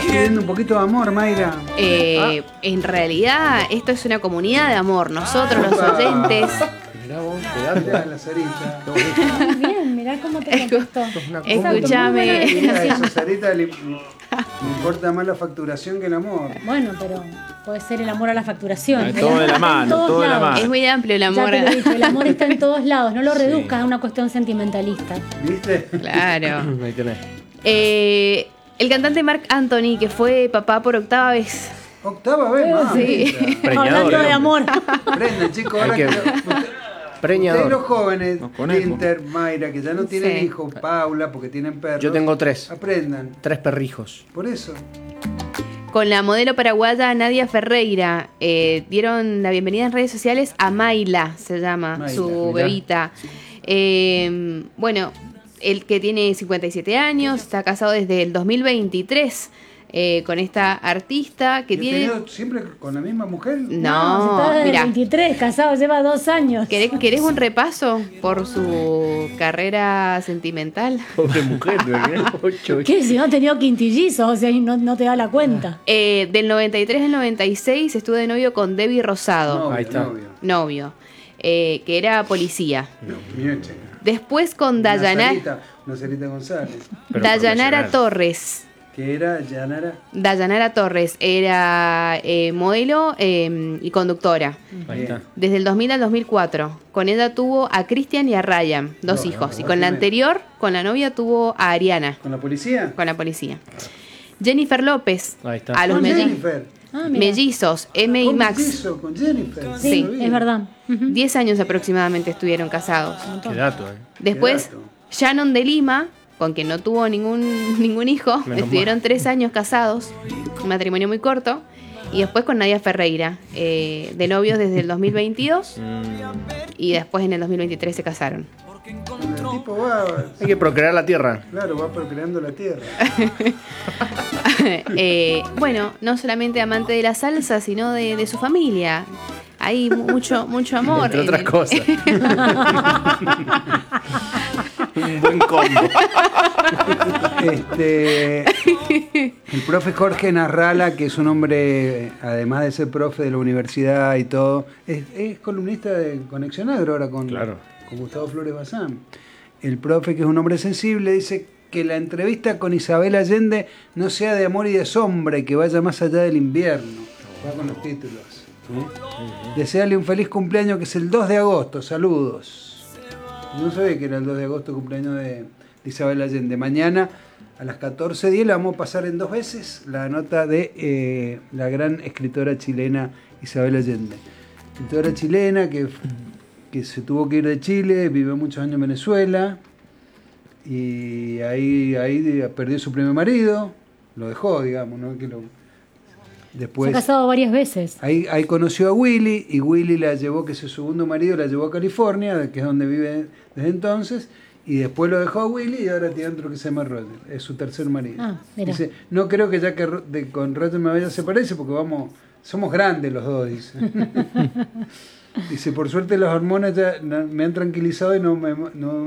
pidiendo un poquito de amor, Mayra. En realidad, esto es una comunidad de amor. Nosotros, los oyentes. Mirá vos, Mirá la Sarita. Muy bien, mirá cómo te contestó. Escúchame. Mira eso, Sarita le importa más la facturación que el amor. Bueno, pero puede ser el amor a la facturación. Todo de la mano, todo de la mano. Es muy amplio el Ya amor. te lo he dicho, el amor está en todos lados. No lo reduzcas a una cuestión sentimentalista. ¿Viste? Claro. Ahí tenés. El cantante Marc Anthony, que fue papá por 8ª vez. Octava vez más. Sí. Hablando de amor. Prenda, chicos, ahora Hay que- Preñador. ustedes los jóvenes, Los conejos. Winter, Mayra, que ya no tienen Sí. hijos, Paula, porque tienen perros. Yo tengo 3. Aprendan. 3 perrijos. Por eso. Con la modelo paraguaya Nadia Ferreira, dieron la bienvenida en redes sociales a Mayla, se llama, Mayla, su mirá. bebita. Bueno, él que tiene 57 años, está casado desde el 2023 con esta artista que ¿Y he tiene... tenido siempre con la misma mujer? No, está desde mira, 23, casado, lleva 2 años. ¿querés un repaso por su carrera sentimental? Pobre mujer, ¿no? 8. ¿Qué? Si no ha tenido quintillizos, o sea, y no te da la cuenta. Del 93 al 96 estuvo de novio con Debbie Rosado, Novio, Ahí está. novio, que era policía. Mieche. Después con Una Dayanara Sarita González. Pero Dayanara profesional. Torres. Que era Yanara. Dayanara Torres era modelo y conductora. Ahí está. Desde el 2000 al 2004. Con ella tuvo a Cristian y a Ryan, dos hijos. Y con la anterior, con la novia, tuvo a Ariana, ¿Con la policía? con la policía. Jennifer López, Ahí está. a los Con melli- Jennifer. Ah, mira. mellizos, M y ¿Cómo Max. hizo? Con Jennifer. Sí, No sabía. es verdad. Ujú. 10 años aproximadamente estuvieron casados. Qué dato, Después, dato. Shannon de Lima, con quien no tuvo ningún hijo, Menos estuvieron mal. 3 años casados, un matrimonio muy corto. Y después con Nadia Ferreira, de novios desde el 2022 y después en el 2023 se casaron. El tipo va, Hay que procrear la tierra. claro, va procreando la tierra. Bueno, no solamente amante de la salsa, sino de su familia. Hay mucho amor. Entre otras cosas. Un buen combo. El profe Jorge Narrala, que es un hombre, además de ser profe de la universidad y todo, es columnista de Conexión Agro ahora con Gustavo Flores Bazán. El profe, que es un hombre sensible, dice que la entrevista con Isabel Allende no sea de amor y de sombra y que vaya más allá del invierno. Va con los títulos. Deseale un feliz cumpleaños, que es el 2 de agosto. Saludos. No sabía que era el 2 de agosto cumpleaños de Isabel Allende. Mañana a las 14:10 la vamos a pasar en 2 veces la nota de la gran escritora chilena Isabel Allende. Escritora chilena que se tuvo que ir de Chile, vivió muchos años en Venezuela y ahí perdió su primer marido, lo dejó, digamos, ¿no? Que después, Se ha casado varias veces. ahí conoció a Willy y Willy la llevó, que es su segundo marido, la llevó a California, que es donde vive desde entonces, y después lo dejó a Willy y ahora tiene otro que se llama Roger, es su tercer marido. Ah, mira. Dice, no creo que ya con Roger me vaya a separarse porque somos grandes los dos, dice. Dice, por suerte las hormonas ya me han tranquilizado y no me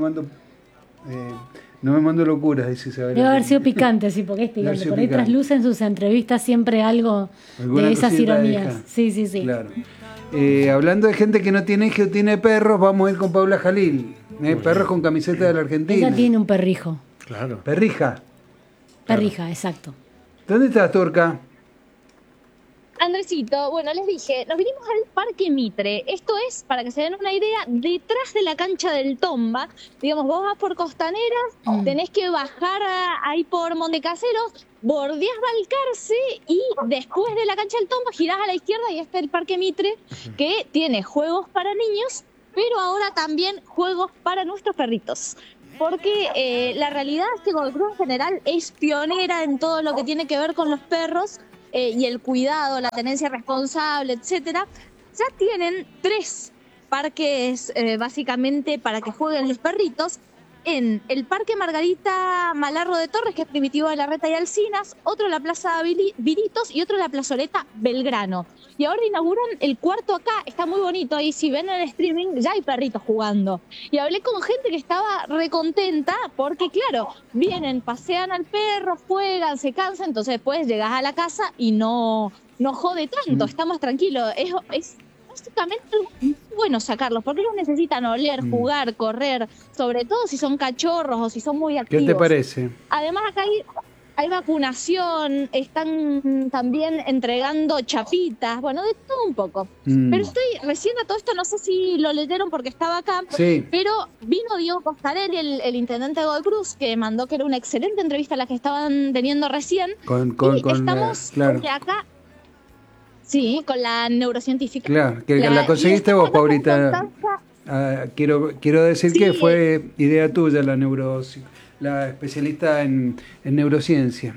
mando locuras, dice Isabel. Debe haber sido picante, sí, porque es Debe haber picante. sido Por ahí picante. trasluce en sus entrevistas siempre algo Alguna de esas cosita ironías. deja. Sí. Claro. Hablando de gente que no tiene hijo, tiene perros, vamos a ir con Paula Jalil. Perros con camiseta de la Argentina. Ella tiene un perrijo. Claro. Perrija. Perrija, exacto. ¿Dónde estás, Turca? Andresito, bueno, les dije, nos vinimos al Parque Mitre. Esto es, para que se den una idea, detrás de la cancha del Tomba. Digamos, vos vas por Costaneras, tenés que bajar ahí por Montecaseros, bordeás Balcarce y después de la cancha del Tomba girás a la izquierda y está el Parque Mitre, que tiene juegos para niños, pero ahora también juegos para nuestros perritos. Porque la realidad es que Godoy Cruz en general es pionera en todo lo que tiene que ver con los perros, y el cuidado, la tenencia responsable, etcétera. Ya tienen 3 parques básicamente para que jueguen los perritos. en el Parque Margarita Malarro de Torres, que es Primitivo de Larreta y Alcinas, otro en la Plaza Viritos y otro en la Plazoleta Belgrano. Y ahora inauguran el cuarto acá, está muy bonito, y si ven en el streaming ya hay perritos jugando. Y hablé con gente que estaba recontenta porque, claro, vienen, pasean al perro, juegan, se cansan, entonces después llegas a la casa y no jode tanto, está más tranquilo. Es básicamente muy bueno sacarlos, porque ellos necesitan oler, jugar, correr, sobre todo si son cachorros o si son muy activos. ¿Qué te parece? Además acá hay vacunación, están también entregando chapitas, bueno, de todo un poco. Pero recién a todo esto, no sé si lo leyeron porque estaba acá, sí. Pero vino Diego Costarelli, el intendente de Godoy Cruz, que mandó que era una excelente entrevista la que estaban teniendo recién. Estamos claro. acá, sí, con la neurocientífica. Claro, que la conseguiste vos, Paulita. Quiero decir que fue idea tuya la especialista en neurociencia.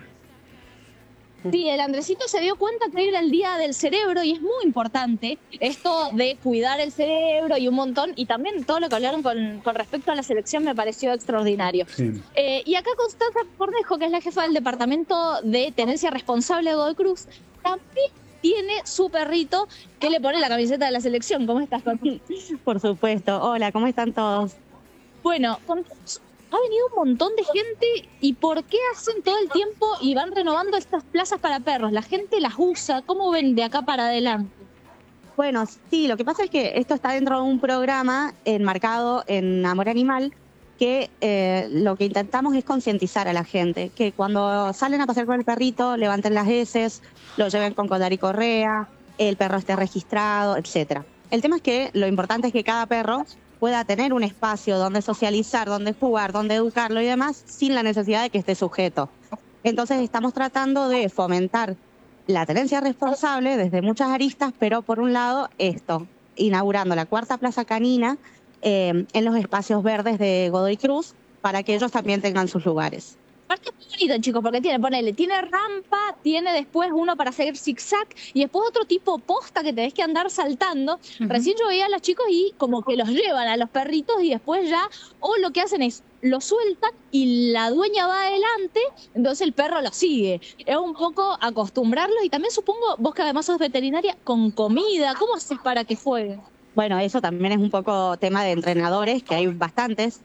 Sí, el Andresito se dio cuenta que era el Día del Cerebro y es muy importante esto de cuidar el cerebro y un montón, y también todo lo que hablaron con respecto a la selección me pareció extraordinario. Sí. Y acá Constanza Cornejo, que es la jefa del Departamento de Tenencia Responsable de Godoy Cruz, también tiene su perrito que le pone la camiseta de la selección. ¿Cómo estás, Conti? Por supuesto. Hola, ¿cómo están todos? Bueno, ha venido un montón de gente. ¿Y por qué hacen todo el tiempo y van renovando estas plazas para perros? ¿La gente las usa? ¿Cómo ven de acá para adelante? Bueno, sí, lo que pasa es que esto está dentro de un programa enmarcado en Amor Animal, que lo que intentamos es concientizar a la gente, que cuando salen a pasear con el perrito, levanten las heces, lo lleven con collar y correa, el perro esté registrado, etcétera. El tema es que lo importante es que cada perro pueda tener un espacio donde socializar, donde jugar, donde educarlo y demás, sin la necesidad de que esté sujeto. Entonces estamos tratando de fomentar la tenencia responsable desde muchas aristas, pero por un lado inaugurando la cuarta plaza canina en los espacios verdes de Godoy Cruz, para que ellos también tengan sus lugares. Aparte es muy bonito, chicos, porque tiene rampa, tiene después uno para hacer zigzag y después otro tipo posta que tenés que andar saltando. Recién yo veía a los chicos y como que los llevan a los perritos y después ya, o lo que hacen es lo sueltan y la dueña va adelante, entonces el perro lo sigue. Es un poco acostumbrarlos y también supongo, vos que además sos veterinaria, con comida, ¿cómo haces para que jueguen? Bueno, eso también es un poco tema de entrenadores, que hay bastantes,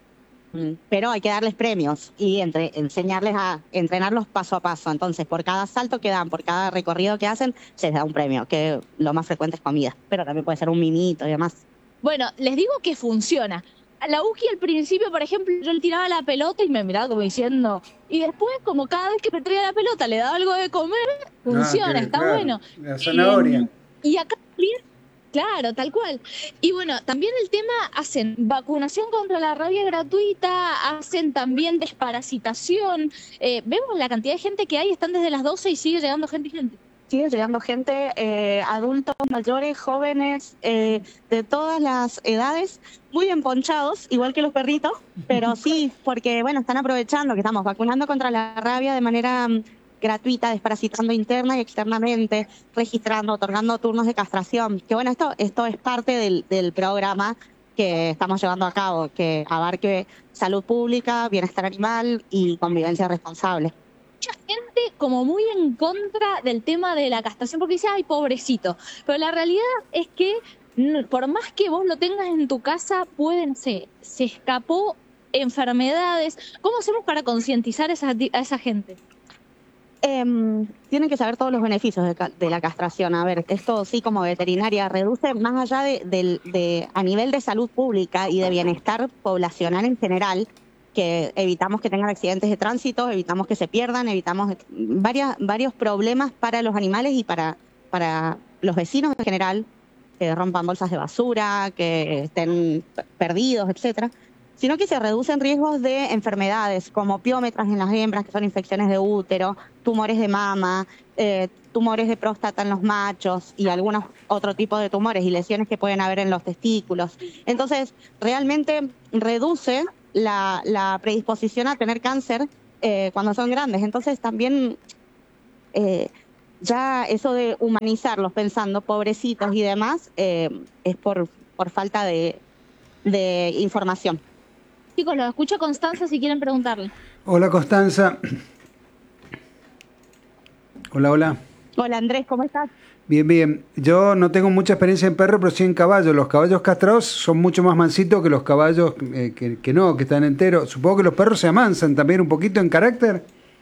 pero hay que darles premios y enseñarles a entrenarlos paso a paso. Entonces, por cada salto que dan, por cada recorrido que hacen, se les da un premio, que lo más frecuente es comida, pero también puede ser un mimito y demás. Bueno, les digo que funciona. A la Uki al principio, por ejemplo, yo le tiraba la pelota y me miraba como diciendo... Y después, como cada vez que me traía la pelota le daba algo de comer, funciona, está bueno. La zanahoria. Y acá también... Claro, tal cual. Y bueno, también el tema, hacen vacunación contra la rabia gratuita, hacen también desparasitación. Vemos la cantidad de gente que hay, están desde las 12 y sigue llegando gente y gente. Sigue llegando gente, adultos, mayores, jóvenes, de todas las edades, muy emponchados, igual que los perritos, pero sí, porque bueno, están aprovechando que estamos vacunando contra la rabia de manera... gratuita, desparasitando interna y externamente, registrando, otorgando turnos de castración. Que bueno, esto es parte del programa que estamos llevando a cabo, que abarque salud pública, bienestar animal y convivencia responsable. Mucha gente como muy en contra del tema de la castración porque dice, ay, pobrecito. Pero la realidad es que por más que vos lo tengas en tu casa, se escapó enfermedades. ¿Cómo hacemos para concientizar a esa gente? Tienen que saber todos los beneficios de la castración. A ver, esto sí, como veterinaria, reduce más allá de a nivel de salud pública y de bienestar poblacional en general, que evitamos que tengan accidentes de tránsito, evitamos que se pierdan, evitamos varios problemas para los animales y para los vecinos en general, que rompan bolsas de basura, que estén perdidos, etcétera. Sino que se reducen riesgos de enfermedades como piómetras en las hembras, que son infecciones de útero, tumores de mama, tumores de próstata en los machos y algunos otro tipo de tumores y lesiones que pueden haber en los testículos. Entonces, realmente reduce la predisposición a tener cáncer cuando son grandes. Entonces, también ya eso de humanizarlos pensando pobrecitos y demás es por falta de información. Chicos, los escucho Constanza si quieren preguntarle. Hola, Constanza. Hola, hola. Hola Andrés, ¿cómo estás? Bien, bien. Yo no tengo mucha experiencia en perro, pero sí en caballos. Los caballos castrados son mucho más mansitos que los caballos que están enteros. Supongo que los perros se amansan también un poquito en carácter.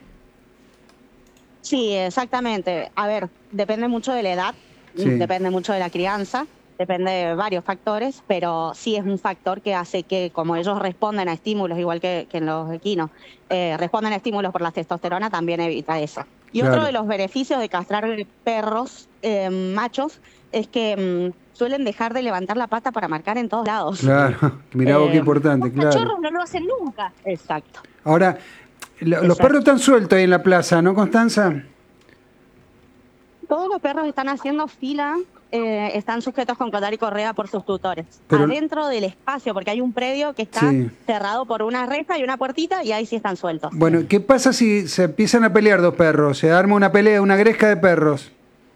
Sí, exactamente. A ver, depende mucho de la edad, depende mucho de la crianza, depende de varios factores, pero sí es un factor que hace que, como ellos responden a estímulos, igual que en los equinos, responden a estímulos por la testosterona, también evita eso. Y Claro. otro de los beneficios de castrar perros machos es que suelen dejar de levantar la pata para marcar en todos lados. Claro, mirá vos qué importante, Los claro. cachorros no lo hacen nunca. Exacto. Ahora, los Exacto. perros están sueltos ahí en la plaza, ¿no, Constanza? Todos los perros están haciendo fila, están sujetos con collar y correa por sus tutores. Pero- Adentro del espacio, porque hay un predio que está Sí. cerrado por una reja y una puertita, y ahí sí están sueltos. Bueno, ¿qué pasa si se empiezan a pelear dos perros? Se arma una pelea, una gresca de perros.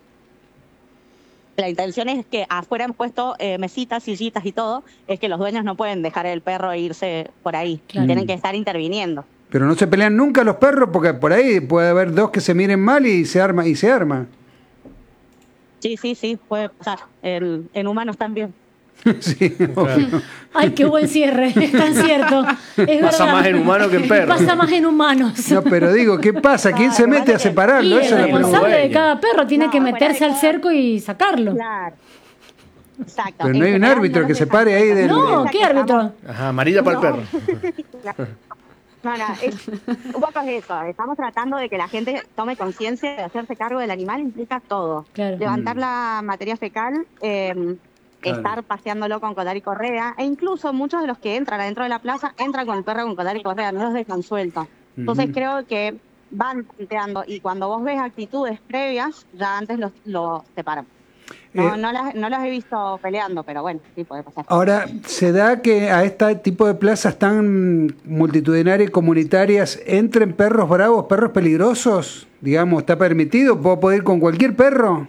La intención es que afuera han puesto mesitas, sillitas y todo, es que los dueños no pueden dejar el perro e irse por ahí. Claro. Tienen que estar interviniendo. Pero no se pelean nunca los perros porque por ahí puede haber dos que se miren mal y se arma. Sí, puede pasar. En humanos también. Sí, obvio. Ay, qué buen cierre, es tan cierto. Es Pasa verdad. más en humano que en perro. Pasa más en humanos. No, pero digo, ¿qué pasa? ¿Quién se mete a separarlo? Y el Esa es la pregunta. responsable de dueño. cada perro tiene No, que fuera meterse de al cada- cerco y sacarlo. Claro. Exacto. Pero no En hay un general, árbitro no que los se dejan pare ahí del- No, ¿qué árbitro? Ajá, amarilla para el perro. No, un poco es eso. Estamos tratando de que la gente tome conciencia de hacerse cargo del animal, implica todo. Claro. Levantar la materia fecal, estar paseándolo con collar y correa, e incluso muchos de los que entran adentro de la plaza entran con el perro con collar y correa, no los dejan sueltos. Entonces Ujú. creo que van planteando, y cuando vos ves actitudes previas, ya antes los separan. No, Eh, no las he visto peleando, pero bueno, sí puede pasar. Ahora, ¿se da que a este tipo de plazas tan multitudinarias y comunitarias entren perros bravos, perros peligrosos? Digamos, ¿está permitido? ¿Puedo poder ir con cualquier perro?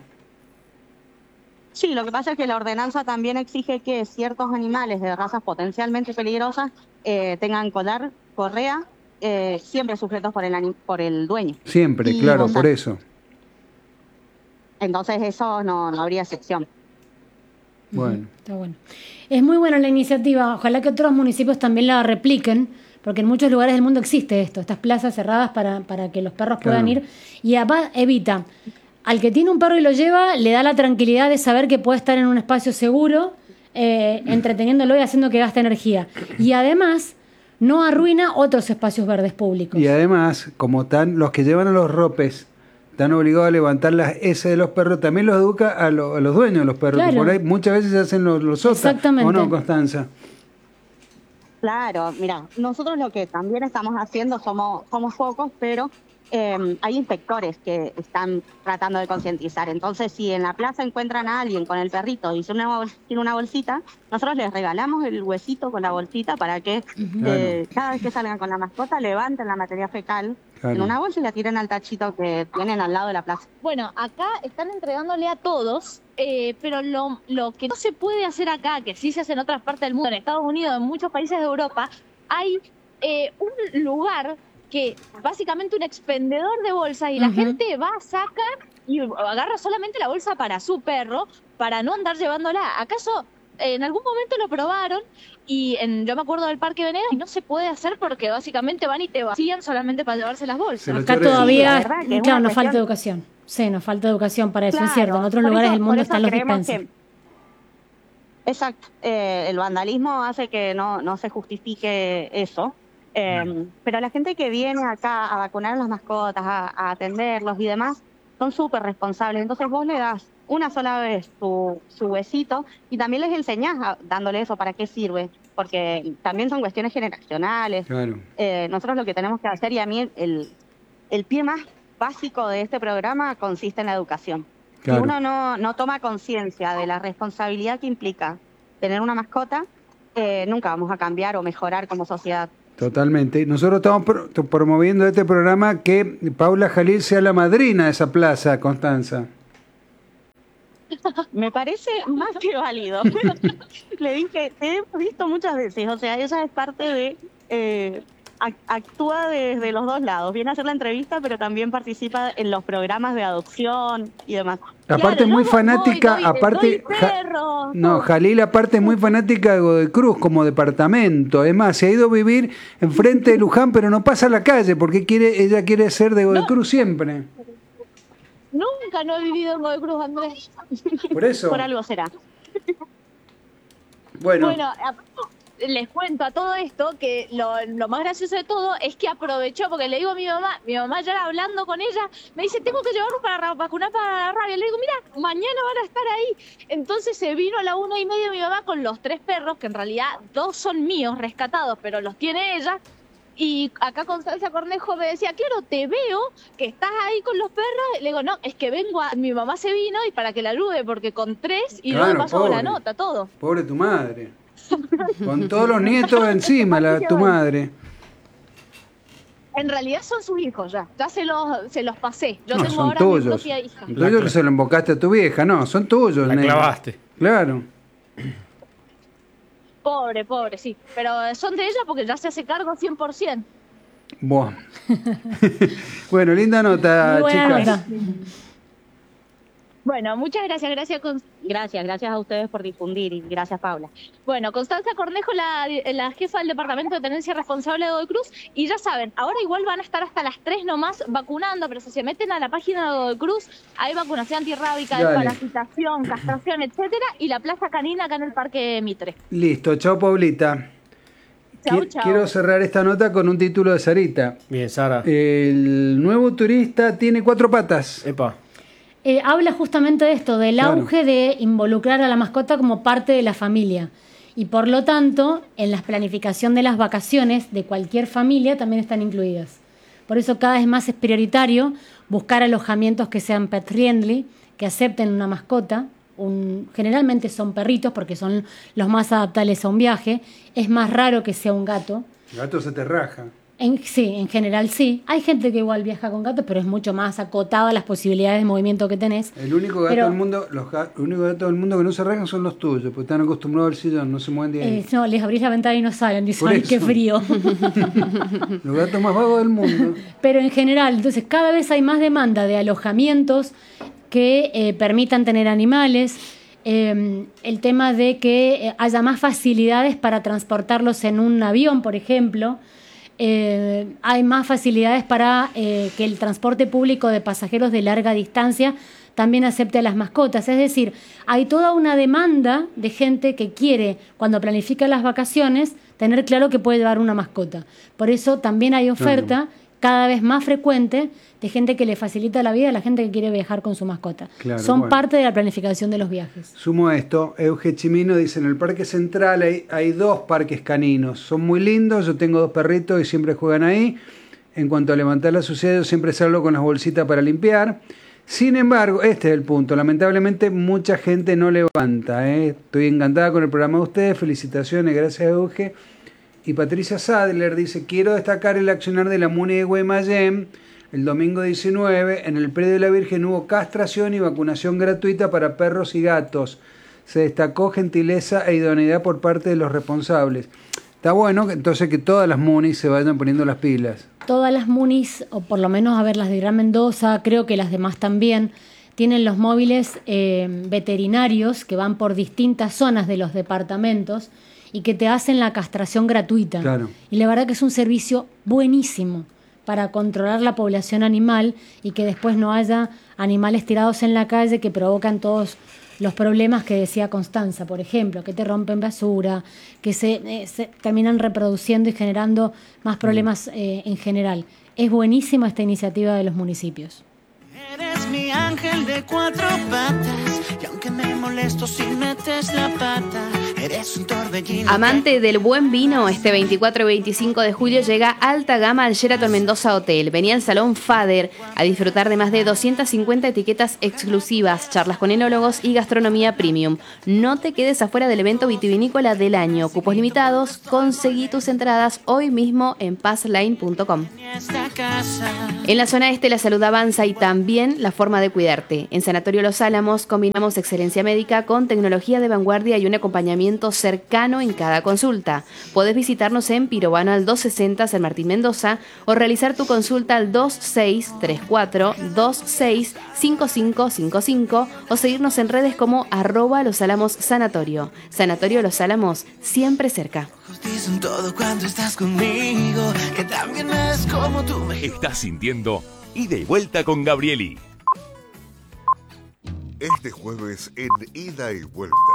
Sí, lo que pasa es que la ordenanza también exige que ciertos animales de razas potencialmente peligrosas tengan collar, correa, siempre sujetos por el dueño. Siempre, Y claro, bozal. por eso. Entonces eso no habría excepción. Bueno. Está bueno. Es muy buena la iniciativa. Ojalá que otros municipios también la repliquen, porque en muchos lugares del mundo existe esto, estas plazas cerradas para que los perros puedan Claro. ir. Y además evita, al que tiene un perro y lo lleva, le da la tranquilidad de saber que puede estar en un espacio seguro, entreteniéndolo y haciendo que gaste energía. Y además no arruina otros espacios verdes públicos. Y además, como están los que llevan a los ropes, están obligados a levantar las S de los perros, también los educa a los dueños de los perros, que Claro. por ahí muchas veces se hacen los sotas. Exactamente. ¿O no, Constanza? Claro, mira, nosotros lo que también estamos haciendo, somos pocos, pero hay inspectores que están tratando de concientizar. Entonces, si en la plaza encuentran a alguien con el perrito y tiene una bolsita, nosotros les regalamos el huesito con la bolsita para que cada vez que salgan con la mascota levanten la materia fecal Claro. en una bolsa y la tiren al tachito que tienen al lado de la plaza. Bueno, acá están entregándole a todos, pero lo que no se puede hacer acá, que sí se hace en otras partes del mundo, en Estados Unidos, en muchos países de Europa, hay un lugar que básicamente un expendedor de bolsas y la Ujú. gente va, saca y agarra solamente la bolsa para su perro, para no andar llevándola. ¿Acaso en algún momento lo probaron? Y yo me acuerdo del Parque Venegas y no se puede hacer porque básicamente van y te vacían solamente para llevarse las Se bolsas. lo Acá chorean. Sí, todavía, la verdad que es claro, una nos falta cuestión- educación. Sí, nos falta educación para eso, es Claro, cierto. En otros por lugares eso- del mundo por eso están los creemos dispensers. Exacto. El vandalismo hace que no se justifique eso. Pero la gente que viene acá a vacunar a las mascotas, a atenderlos y demás, son súper responsables. Entonces vos le das una sola vez su huesito y también les enseñás dándole eso para qué sirve, porque también son cuestiones generacionales. Claro. Nosotros lo que tenemos que hacer, y a mí el pie más básico de este programa consiste en la educación. Claro. Si uno no toma conciencia de la responsabilidad que implica tener una mascota, nunca vamos a cambiar o mejorar como sociedad. Totalmente. Nosotros estamos promoviendo este programa que Paula Jalil sea la madrina de esa plaza, Constanza. Me parece más que válido. Le dije, te he visto muchas veces, o sea, ella es parte de actúa desde los dos lados. Viene a hacer la entrevista, pero también participa en los programas de adopción y demás. Aparte es muy fanática, Jalil aparte es muy fanática de Godoy Cruz como departamento. Es más, se ha ido a vivir enfrente de Luján, pero no pasa a la calle porque ella quiere ser de Godoy Cruz siempre. Nunca no he vivido en Godoy Cruz, Andrés. Por eso. Por algo será. Bueno, les cuento a todo esto que lo más gracioso de todo es que aprovechó, porque le digo a mi mamá ya hablando con ella, me dice, tengo que llevarlo para vacunar para la rabia. Le digo, mira, mañana van a estar ahí. Entonces se vino a la 1:30 mi mamá con los 3 perros, que en realidad 2 son míos rescatados, pero los tiene ella. Y acá Constanza Cornejo me decía, claro, te veo que estás ahí con los perros. Le digo, no, es que mi mamá se vino y para que la ayude, porque con 3 y luego pasó la nota, todo. Pobre tu madre. Con todos los nietos encima, tu madre. En realidad son sus hijos ya se los pasé. Yo no, tengo son ahora tuyos. mi propia hija. Tuyos que se lo embocaste a tu vieja, no, son tuyos. La clavaste. Claro. Pobre, sí. Pero son de ella porque ya se hace cargo 100%. Buah. Bueno, linda nota, muy buena chicas. Nota. Bueno, muchas gracias. Gracias a ustedes por difundir y gracias, Paula. Bueno, Constanza Cornejo, la jefa del Departamento de Tenencia Responsable de Godoy Cruz, y ya saben, ahora igual van a estar hasta las 3 nomás vacunando, pero si se meten a la página de Godoy Cruz, hay vacunación antirrábica, desparasitación, castración, etcétera, y la plaza canina acá en el Parque Mitre. Listo, chao Paulita. Chao. Quiero cerrar esta nota con un título de Sarita. Bien, Sara. El nuevo turista tiene 4 patas. Epa. Habla justamente de esto, del auge de involucrar a la mascota como parte de la familia. Y por lo tanto, en la planificación de las vacaciones de cualquier familia también están incluidas. Por eso cada vez más es prioritario buscar alojamientos que sean pet friendly, que acepten una mascota. Generalmente son perritos porque son los más adaptables a un viaje. Es más raro que sea un gato. El gato se te raja. Sí, en general sí. Hay gente que igual viaja con gatos, pero es mucho más acotada las posibilidades de movimiento que tenés. El único gato del mundo, el único gato del mundo que no se rajan son los tuyos, porque están acostumbrados al sillón, no se mueven de ahí. No, les abrís la ventana y no salen, dicen, ay, qué frío. Los gatos más vagos del mundo. Pero en general, entonces cada vez hay más demanda de alojamientos que permitan tener animales. El tema de que haya más facilidades para transportarlos en un avión, por ejemplo. Hay más facilidades para que el transporte público de pasajeros de larga distancia también acepte a las mascotas. Es decir, hay toda una demanda de gente que quiere, cuando planifica las vacaciones, tener claro que puede llevar una mascota. Por eso también hay oferta cada vez más frecuente de gente que le facilita la vida a la gente que quiere viajar con su mascota. Claro, son parte de la planificación de los viajes. Sumo a esto, Euge Chimino dice, en el Parque Central hay 2 parques caninos, son muy lindos, yo tengo 2 perritos y siempre juegan ahí. En cuanto a levantar la suciedad, yo siempre salgo con las bolsitas para limpiar. Sin embargo, este es el punto, lamentablemente mucha gente no levanta. Estoy encantada con el programa de ustedes, felicitaciones, gracias Euge. Y Patricia Sadler dice, quiero destacar el accionar de la MUNI de Guaymallén. El domingo 19, en el Predio de la Virgen hubo castración y vacunación gratuita para perros y gatos. Se destacó gentileza e idoneidad por parte de los responsables. Está bueno entonces que todas las MUNIs se vayan poniendo las pilas. Todas las MUNIs, o por lo menos a ver las de Gran Mendoza, creo que las demás también, tienen los móviles veterinarios que van por distintas zonas de los departamentos y que te hacen la castración gratuita. Claro. Y la verdad que es un servicio buenísimo para controlar la población animal y que después no haya animales tirados en la calle que provocan todos los problemas que decía Constanza, por ejemplo, que te rompen basura, que se terminan reproduciendo y generando más problemas en general. Es buenísima esta iniciativa de los municipios. Eres mi ángel de 4 patas y aunque me molesto si metes la pata, eres un torbellino. Amante del buen vino, este 24 y 25 de julio llega alta gama al Sheraton Mendoza Hotel. Venía al Salón Fader a disfrutar de más de 250 etiquetas exclusivas, charlas con enólogos y gastronomía premium. No te quedes afuera del evento vitivinícola del año. Cupos limitados, conseguí tus entradas hoy mismo en passline.com. En la zona este la salud avanza y también la forma de cuidarte. En Sanatorio Los Álamos combinamos excelencia médica con tecnología de vanguardia y un acompañamiento tratamiento cercano en cada consulta. Podés visitarnos en Pirovano al 260 San Martín Mendoza o realizar tu consulta al 2634-265555 o seguirnos en redes como @Los Álamos Sanatorio. Sanatorio Los Álamos, siempre cerca. Dicen todo cuando estás conmigo, que también es como tú me... Estás sintiendo Ida y Vuelta con Gabrieli. Este jueves en Ida y Vuelta,